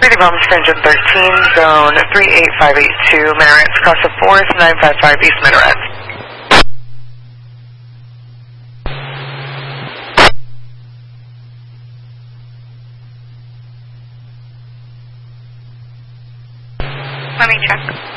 Redevelopment Engine 13, Zone 38582, Minarets, cross the 4th, 955 East Minarets. Let me check.